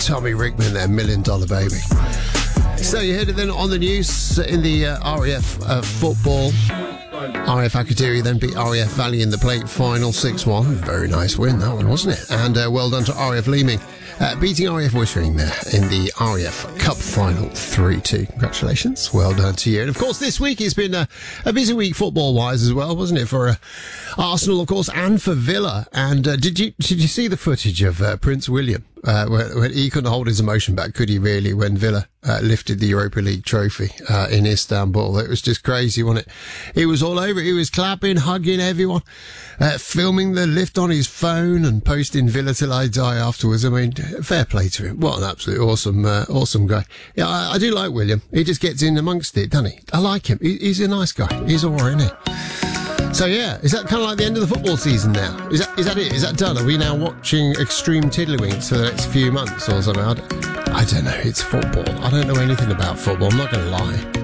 Tommy Rickman there, $1 Million Baby. So you heard it then on the news in the RAF football. RAF Akatiri then beat RAF Valley in the plate final 6-1. Very nice win, that one, wasn't it? And well done to RAF Leeming, beating RAF Wittering there in the RAF Cup final 3-2. Congratulations. Well done to you. And of course, this week has been a busy week football-wise as well, wasn't it? For Arsenal, of course, and for Villa. And did you see the footage of Prince William? When he couldn't hold his emotion back, could he really, when Villa lifted the Europa League trophy in Istanbul? It was just crazy, wasn't it? He was all over. He was clapping, hugging everyone, filming the lift on his phone and posting Villa till I die afterwards. I mean, fair play to him. What an absolute awesome guy. Yeah, I do like William. He just gets in amongst it, doesn't he? I like him. He's a nice guy. He's all right, isn't he? So yeah, is that kind of like the end of the football season now? Is that it? Is that done? Are we now watching extreme tiddlywinks for the next few months or something? I don't know. It's football. I don't know anything about football. I'm not going to lie.